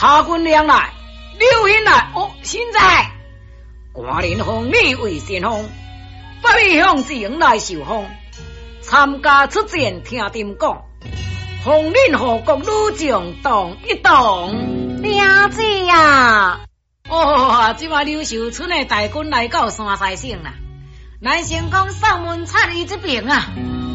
查军粮来，刘hin来。哦，现在官人封你为先锋，不必向前来受封。参加出战，听丁讲，封恁护国女将当一当。 了解呀。 哦，即马刘秀春的大军来到山西省啦，咱先讲上门插伊这边啊。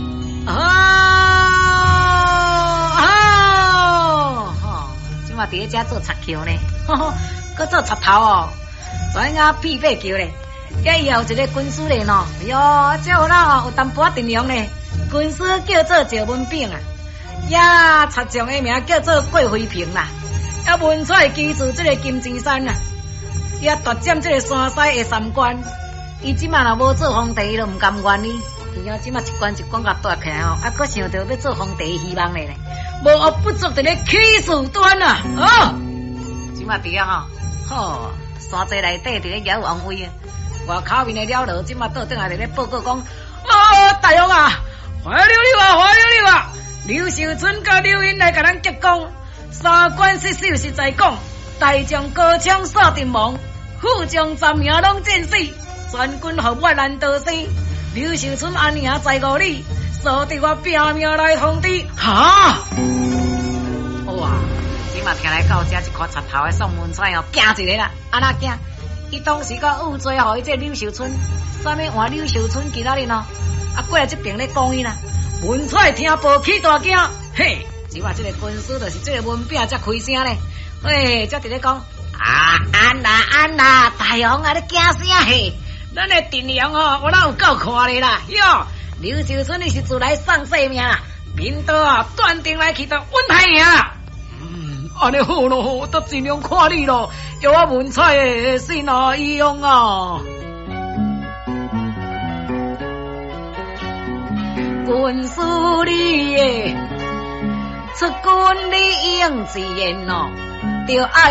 即马伫遮做插桥呢，搁做插头哦，专啊屁背桥咧。遐以后一个军师咧喏，哟，这有人有淡薄阵容咧，军师叫做赵文炳啊，呀，插将的名叫做郭飞平啦，呀，文采基住这个金枝山啊。也夺占这个山西的三关，伊即马若无做皇帝，伊就唔甘愿呢。伊啊，即马一关一关甲夺起来哦，啊，搁想着要做皇帝希望咧，无学不足伫咧起事端啊！哦，即马伫啊吼，山寨内底伫咧摇王位啊，外口面的了落，即马倒转来伫咧报告讲，大王啊，怀了你啊！刘秀春甲刘英来甲咱结讲，三关失守实在讲。大将高枪扫阵亡，副将残命拢战死，全军合我难逃生。刘秀春安娘在乎你，所得我拼命来通知。哈！哇！即马听来到这一块插头的宋文彩哦，惊一个啦！安那惊？伊当时甲误罪互伊这刘秀春，啥物换刘秀春今仔日哦，过来这边咧讲伊啦。文彩听报起大惊，嘿！即马这个军师就是这个文炳才开声咧。喂，才伫咧讲安啦，大王啊，你惊啥嘿？咱的阵容哦，我哪有够看咧啦？哟，刘秀春你是自来送性命啦，面刀啊，断定来去到稳太赢啦。安尼好咯，都尽量看你咯，有我文采的心啊一用啊。军师你的出军你用自然咯。就爱